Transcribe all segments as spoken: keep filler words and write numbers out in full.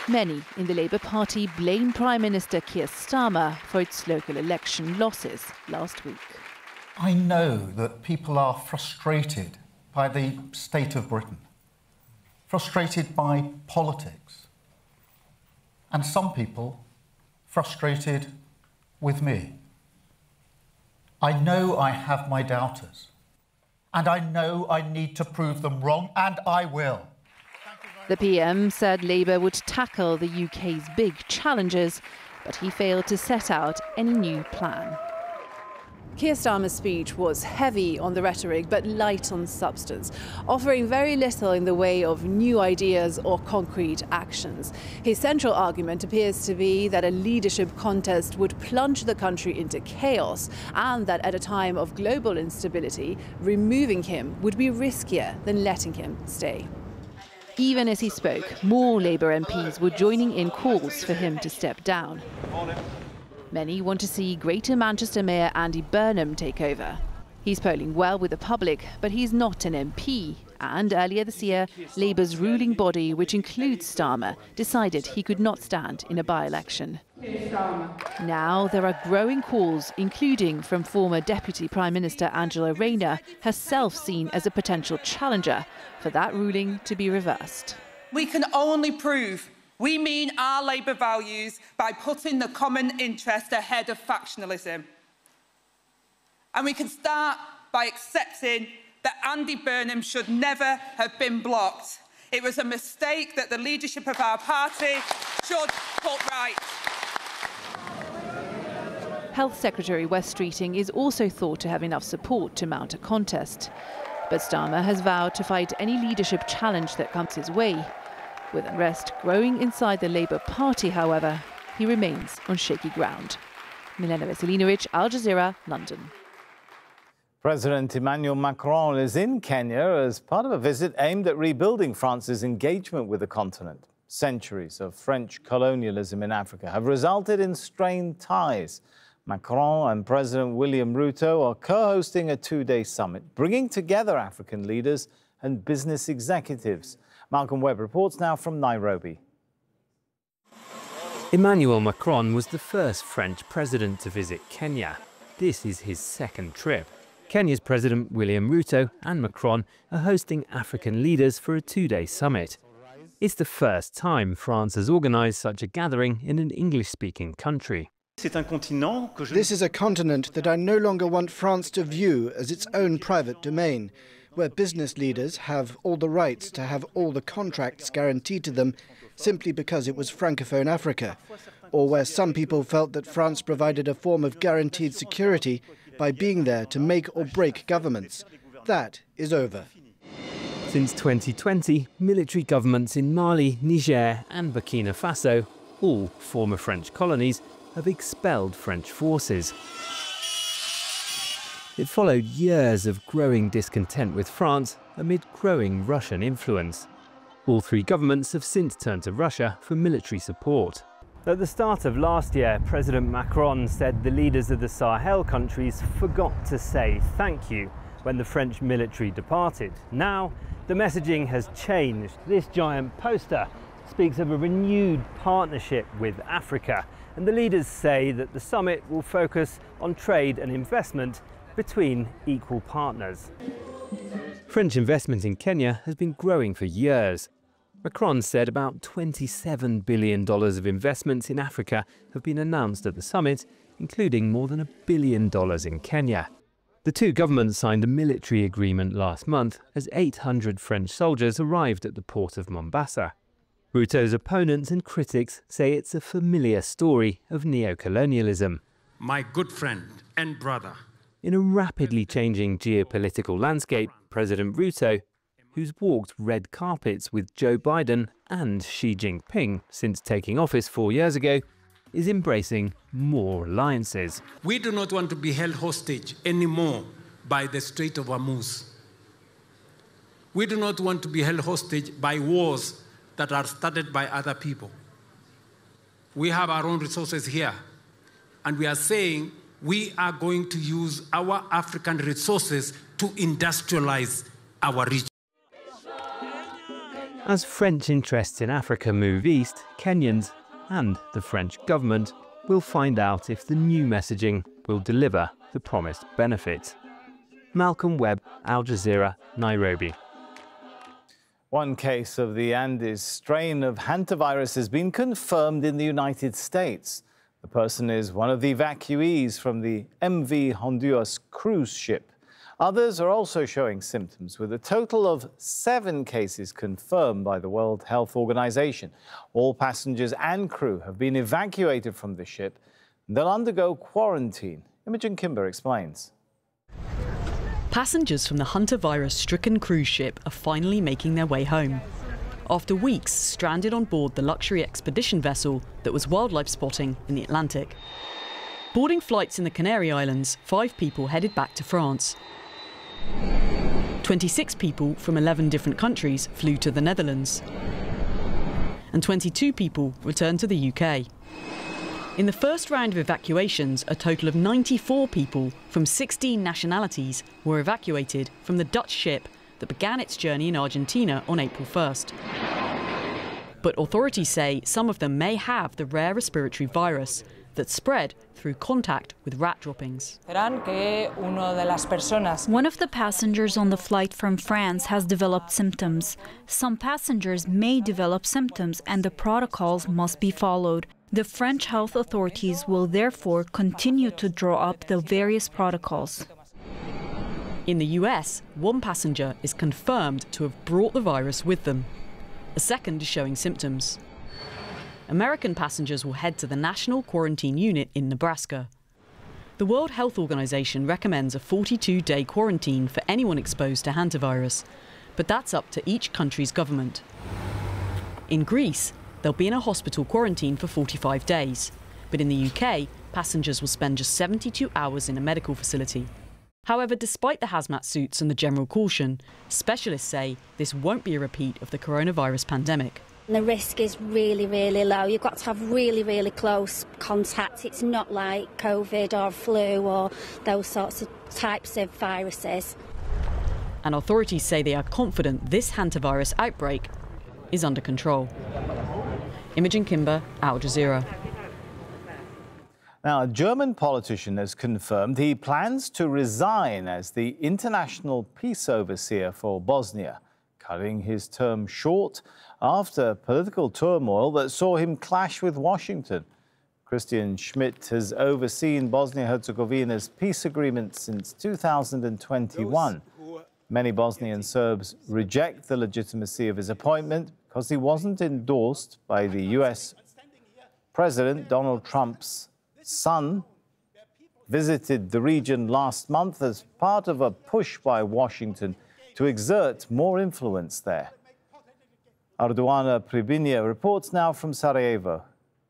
Many in the Labour Party blame Prime Minister Keir Starmer for its local election losses last week. I know that people are frustrated by the state of Britain, frustrated by politics, and some people frustrated with me. I know I have my doubters, and I know I need to prove them wrong, and I will. The P M said Labour would tackle the U K's big challenges, but he failed to set out any new plan. Keir Starmer's speech was heavy on the rhetoric but light on substance, offering very little in the way of new ideas or concrete actions. His central argument appears to be that a leadership contest would plunge the country into chaos and that at a time of global instability, removing him would be riskier than letting him stay. Even as he spoke, more Labour M Ps were joining in calls for him to step down. Many want to see Greater Manchester Mayor Andy Burnham take over. He's polling well with the public, but he's not an M P. And earlier this year, Labour's ruling body, which includes Starmer, decided he could not stand in a by-election. Now there are growing calls, including from former Deputy Prime Minister Angela Rayner, herself seen as a potential challenger, for that ruling to be reversed. We can only prove we mean our Labour values by putting the common interest ahead of factionalism. And we can start by accepting that Andy Burnham should never have been blocked. It was a mistake that the leadership of our party should put right. Health Secretary Wes Streeting is also thought to have enough support to mount a contest. But Starmer has vowed to fight any leadership challenge that comes his way. With unrest growing inside the Labour Party, however, he remains on shaky ground. Milena Veselinovic, Al Jazeera, London. President Emmanuel Macron is in Kenya as part of a visit aimed at rebuilding France's engagement with the continent. Centuries of French colonialism in Africa have resulted in strained ties. Macron and President William Ruto are co-hosting a two-day summit, bringing together African leaders and business executives. Malcolm Webb reports now from Nairobi. Emmanuel Macron was the first French president to visit Kenya. This is his second trip. Kenya's President William Ruto and Macron are hosting African leaders for a two-day summit. It's the first time France has organised such a gathering in an English-speaking country. This is a continent that I no longer want France to view as its own private domain, where business leaders have all the rights to have all the contracts guaranteed to them simply because it was Francophone Africa, or where some people felt that France provided a form of guaranteed security by being there to make or break governments. That is over. Since twenty twenty, military governments in Mali, Niger and Burkina Faso, all former French colonies, have expelled French forces. It followed years of growing discontent with France amid growing Russian influence. All three governments have since turned to Russia for military support. At the start of last year, President Macron said the leaders of the Sahel countries forgot to say thank you when the French military departed. Now, the messaging has changed. This giant poster speaks of a renewed partnership with Africa, and the leaders say that the summit will focus on trade and investment between equal partners. French investment in Kenya has been growing for years. Macron said about twenty-seven billion dollars of investments in Africa have been announced at the summit, including more than a billion dollars in Kenya. The two governments signed a military agreement last month as eight hundred French soldiers arrived at the port of Mombasa. Ruto's opponents and critics say it's a familiar story of neo-colonialism. My good friend and brother. In a rapidly changing geopolitical landscape, President Ruto, who's walked red carpets with Joe Biden and Xi Jinping since taking office four years ago, is embracing more alliances. We do not want to be held hostage anymore by the Strait of Hormuz. We do not want to be held hostage by wars that are started by other people. We have our own resources here, and we are saying we are going to use our African resources to industrialize our region. As French interests in Africa move east, Kenyans and the French government will find out if the new messaging will deliver the promised benefits. Malcolm Webb, Al Jazeera, Nairobi. One case of the Andes strain of hantavirus has been confirmed in the United States. The person is one of the evacuees from the M V Honduras cruise ship. Others are also showing symptoms, with a total of seven cases confirmed by the World Health Organization. All passengers and crew have been evacuated from the ship. They'll undergo quarantine. Imogen Kimber explains. Passengers from the hantavirus-stricken cruise ship are finally making their way home, after weeks stranded on board the luxury expedition vessel that was wildlife spotting in the Atlantic. Boarding flights in the Canary Islands, five people headed back to France. twenty-six people from eleven different countries flew to the Netherlands. And twenty-two people returned to the U K. In the first round of evacuations, a total of ninety-four people from sixteen nationalities were evacuated from the Dutch ship that began its journey in Argentina on April first. But authorities say some of them may have the rare respiratory virus that spread through contact with rat droppings. One of the passengers on the flight from France has developed symptoms. Some passengers may develop symptoms and the protocols must be followed. The French health authorities will therefore continue to draw up the various protocols. In the U S, one passenger is confirmed to have brought the virus with them. A second is showing symptoms. American passengers will head to the National Quarantine Unit in Nebraska. The World Health Organization recommends a forty-two day quarantine for anyone exposed to hantavirus, but that's up to each country's government. In Greece, they'll be in a hospital quarantine for forty-five days, but in the U K, passengers will spend just seventy-two hours in a medical facility. However, despite the hazmat suits and the general caution, specialists say this won't be a repeat of the coronavirus pandemic. The risk is really, really low. You've got to have really, really close contact. It's not like COVID or flu or those sorts of types of viruses. And authorities say they are confident this hantavirus outbreak is under control. Imogen Kimber, Al Jazeera. Now, a German politician has confirmed he plans to resign as the international peace overseer for Bosnia, cutting his term short after political turmoil that saw him clash with Washington. Christian Schmidt has overseen Bosnia-Herzegovina's peace agreement since two thousand twenty-one. Many Bosnian Serbs reject the legitimacy of his appointment because he wasn't endorsed by the U S President Donald Trump's son. Visited the region last month as part of a push by Washington to exert more influence there. Arduana Pribinia reports now from Sarajevo.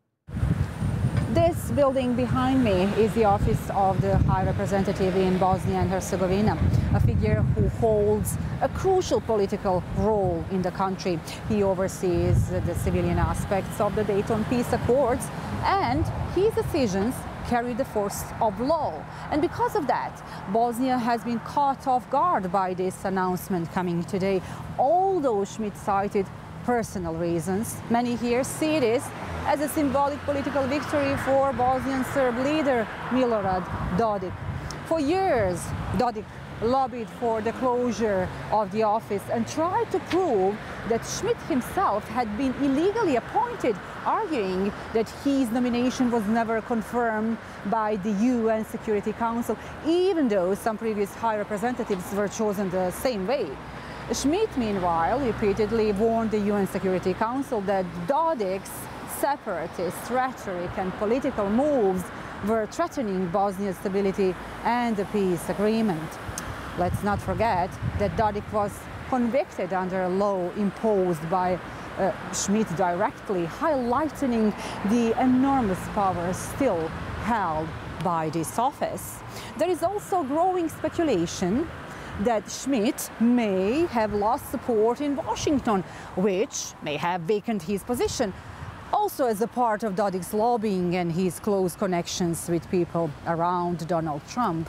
This building behind me is the office of the High Representative in Bosnia and Herzegovina, a figure who holds a crucial political role in the country. He oversees the civilian aspects of the Dayton Peace Accords, and his decisions carry the force of law. And because of that, Bosnia has been caught off guard by this announcement coming today. Although Schmidt cited personal reasons, many here see this as a symbolic political victory for Bosnian Serb leader Milorad Dodik. For years, Dodik lobbied for the closure of the office and tried to prove that Schmidt himself had been illegally appointed, arguing that his nomination was never confirmed by the U N Security Council, even though some previous high representatives were chosen the same way. Schmidt, meanwhile, repeatedly warned the U N Security Council that Dodik's separatist rhetoric and political moves were threatening Bosnia's stability and the peace agreement. Let's not forget that Dodik was convicted under a law imposed by uh, Schmidt directly, highlighting the enormous power still held by this office. There is also growing speculation that Schmidt may have lost support in Washington, which may have vacated his position, also as a part of Dodik's lobbying and his close connections with people around Donald Trump.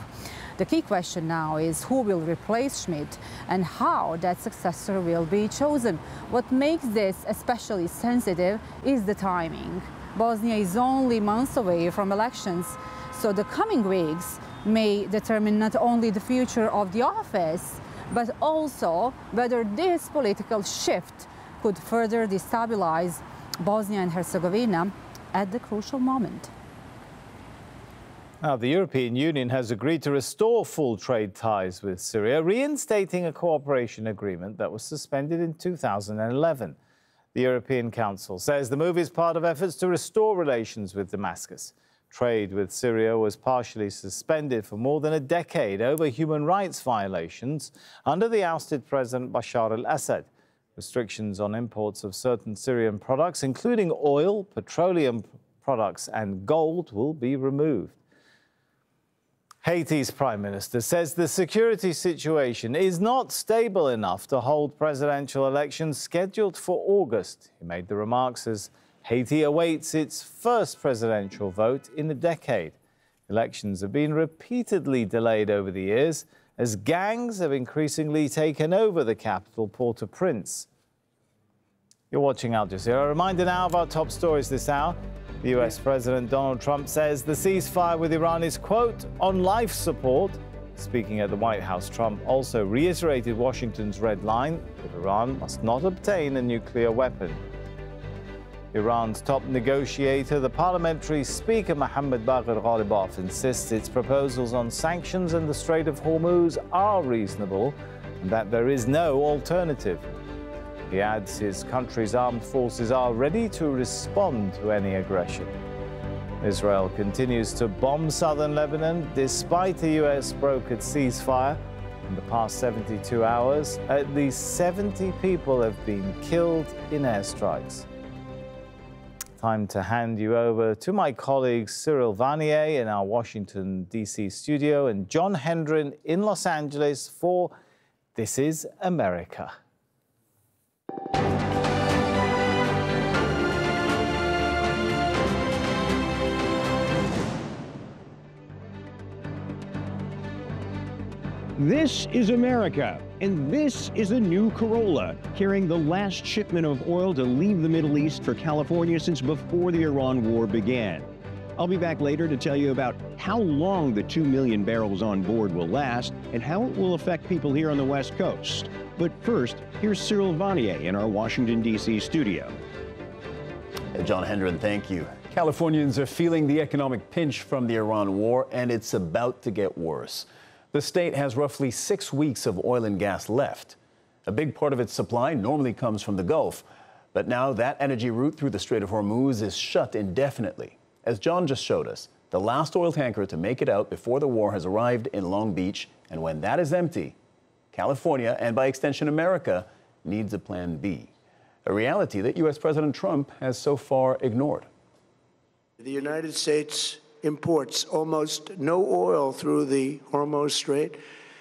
The key question now is who will replace Schmidt and how that successor will be chosen. What makes this especially sensitive is the timing. Bosnia is only months away from elections, so the coming weeks may determine not only the future of the office, but also whether this political shift could further destabilize Bosnia and Herzegovina at the crucial moment. Now, the European Union has agreed to restore full trade ties with Syria, reinstating a cooperation agreement that was suspended in two thousand eleven. The European Council says the move is part of efforts to restore relations with Damascus. Trade with Syria was partially suspended for more than a decade over human rights violations under the ousted President Bashar al-Assad. Restrictions on imports of certain Syrian products, including oil, petroleum products and gold, will be removed. Haiti's prime minister says the security situation is not stable enough to hold presidential elections scheduled for August. He made the remarks as Haiti awaits its first presidential vote in a decade. Elections have been repeatedly delayed over the years as gangs have increasingly taken over the capital, Port-au-Prince. You're watching Al Jazeera. A reminder now of our top stories this hour. The U S President Donald Trump says the ceasefire with Iran is, quote, on life support. Speaking at the White House, Trump also reiterated Washington's red line that Iran must not obtain a nuclear weapon. Iran's top negotiator, the parliamentary speaker Mohammad Bagher Ghalibaf, insists its proposals on sanctions and the Strait of Hormuz are reasonable and that there is no alternative. He adds his country's armed forces are ready to respond to any aggression. Israel continues to bomb southern Lebanon despite a U S-brokered ceasefire. In the past seventy-two hours, at least seventy people have been killed in airstrikes. Time to hand you over to my colleagues Cyril Vanier in our Washington, D C studio and John Hendren in Los Angeles for This Is America. This is America, and this is a new Corolla, carrying the last shipment of oil to leave the Middle East for California since before the Iran war began. I'll be back later to tell you about how long the two million barrels on board will last and how it will affect people here on the West Coast. But first, here's Cyril Vanier in our Washington, D C studio. John Hendren, thank you. Californians are feeling the economic pinch from the Iran war, and it's about to get worse. The state has roughly six weeks of oil and gas left. A big part of its supply normally comes from the Gulf, but now that energy route through the Strait of Hormuz is shut indefinitely. As John just showed us, the last oil tanker to make it out before the war has arrived in Long Beach, and when that is empty, California, and by extension America, needs a plan B, a reality that U S President Trump has so far ignored. The United States imports almost no oil through the Hormuz Strait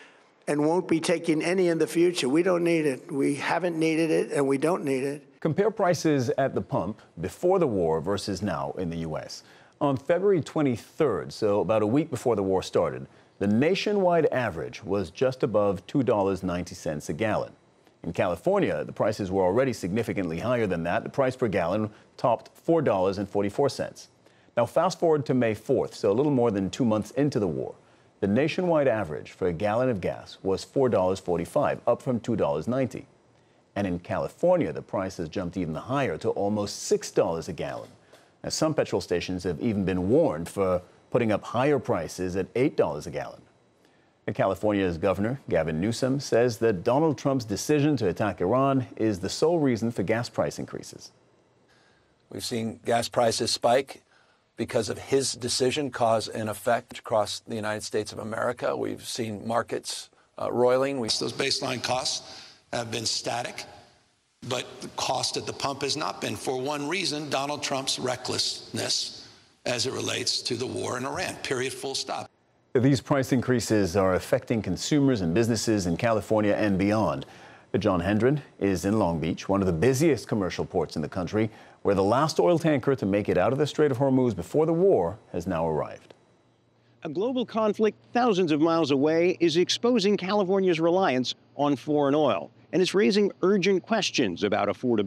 and won't be taking any in the future. We don't need it. We haven't needed it, and we don't need it. Compare prices at the pump before the war versus now in the U S. On February twenty-third, so about a week before the war started, the nationwide average was just above two dollars and ninety cents a gallon. In California, the prices were already significantly higher than that. The price per gallon topped four dollars and forty-four cents. Now, fast forward to May fourth, so a little more than two months into the war. The nationwide average for a gallon of gas was four dollars and forty-five cents, up from two dollars and ninety cents. And in California, the price has jumped even higher to almost six dollars a gallon. Now, some petrol stations have even been warned for putting up higher prices at eight dollars a gallon. And California's Governor Gavin Newsom says that Donald Trump's decision to attack Iran is the sole reason for gas price increases. We've seen gas prices spike because of his decision, cause and effect across the United States of America. We've seen markets uh, roiling. We Those baseline costs have been static, but the cost at the pump has not been, for one reason, Donald Trump's recklessness as it relates to the war in Iran, period, full stop. These price increases are affecting consumers and businesses in California and beyond. John Hendren is in Long Beach, one of the busiest commercial ports in the country, where the last oil tanker to make it out of the Strait of Hormuz before the war has now arrived. A global conflict thousands of miles away is exposing California's reliance on foreign oil, and it's raising urgent questions about affordability.